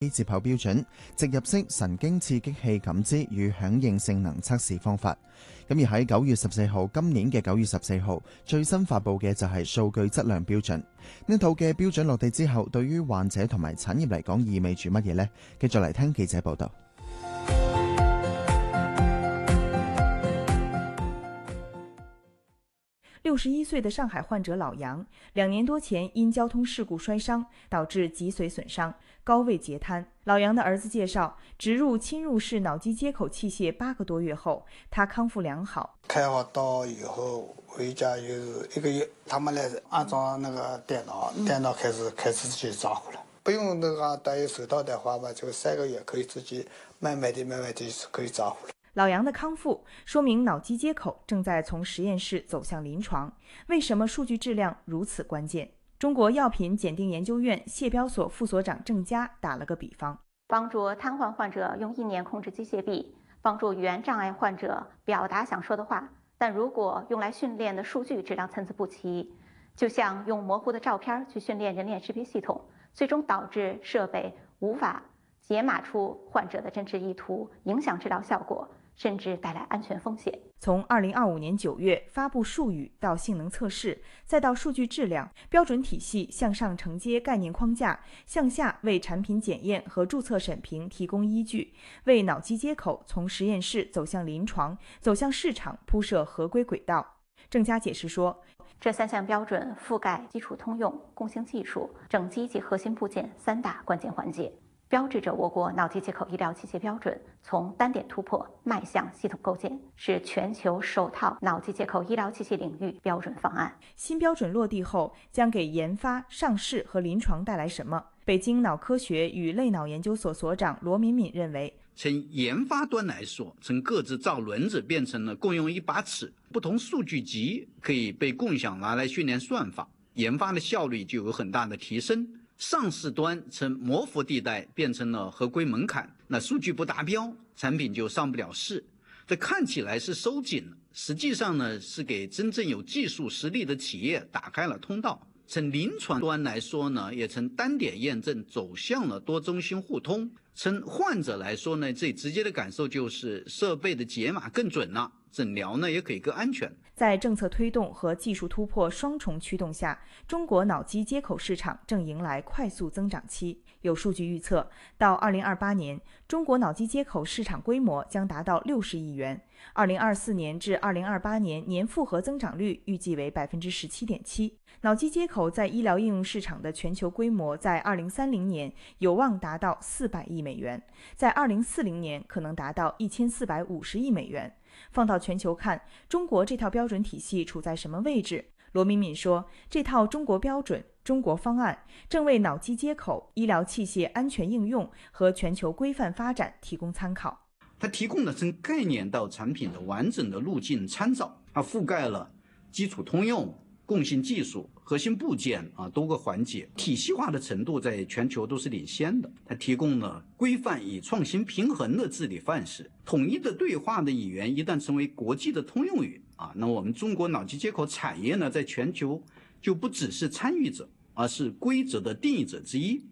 接口標準、植入式神經刺激器感知與響應性能測試方法。咁而喺9月14號，今年嘅9月14號最新發布嘅就係數據質量標準。呢套嘅標準落地之後，對於患者同埋產業嚟講意味住乜嘢呢？繼續嚟聽記者報道。 61歲的上海患者老楊，2年多前因交通事故摔傷，導致脊髓損傷、高位截癱。老楊的兒子介紹，植入侵入式腦機接口器械8個多月後，他康復良好。 開好刀以後回家有1個月，他們來安裝那個電腦開始自己招呼了，不用那個戴手套的話吧，就3個月可以自己慢慢地可以招呼了。 老楊的康復說明腦機接口正在從實驗室走向臨床。為什麼數據質量如此關鍵？中國藥品檢定研究院謝標所副所長鄭佳打了個比方： 幫助癱瘓患者用意念控制機械臂，幫助語言障礙患者表達想說的話。但如果用來訓練的數據質量參差不齊，就像用模糊的照片去訓練人臉識別系統，最終導致設備無法解碼出患者的真實意圖，影響治療效果，甚至帶來安全風險。 從2025年9月發布術語到性能測試，再到數據質量標準體系向上承接概念框架，向下為產品檢驗和註冊審評提供依據，為腦機接口從實驗室走向臨床、走向市場鋪設合規軌道。鄭佳解釋說， 這3項標準覆蓋基礎通用、共性技術、整機及核心部件3大關鍵環節，標誌着我國腦機接口醫療器械標準從單點突破邁向系統構建，是全球首套腦機接口醫療器械領域標準方案。 新標準落地後，將給研發、上市和臨床帶來什麼？北京腦科學與類腦研究所所長羅敏敏認為， 從研發端來說，從各自造輪子變成了共用一把尺，不同數據集可以被共享拿來訓練算法，研發的效率就有很大的提升。上市端從模糊地帶變成了合規門檻，那數據不達標，產品就上不了市。這看起來是收緊了，實際上呢是給真正有技術實力的企業打開了通道。從臨床端來說呢，也從單點驗證走向了多中心互通。從患者來說呢，最直接的感受就是設備的解碼更準了，診療呢也可以更安全。 在政策推動和技術突破雙重驅動下，中國腦機接口市場正迎來快速增長期。有數據預測，到2028年，中國腦機接口市場規模將達到60億元。2024年至2028年年複合增長率預計為17.7%。腦機接口在醫療應用市場的全球規模在2030年有望達到400億美元，在2040年可能達到1450億美元。放到全球看，中國這套標準體系處在什麼位置？羅敏敏說，這套中國標準、中國方案正為腦機接口醫療器械安全應用和全球規範發展提供參考。 它提供了從概念到產品的完整的路徑參照，它覆蓋了基礎通用、共性技術、核心部件多個環節，體系化的程度在全球都是領先的。它提供了規範與創新平衡的治理範式，統一的對話的語言一旦成為國際的通用語那我們中國腦機接口產業呢，在全球就不只是參與者，而是規則的定義者之一。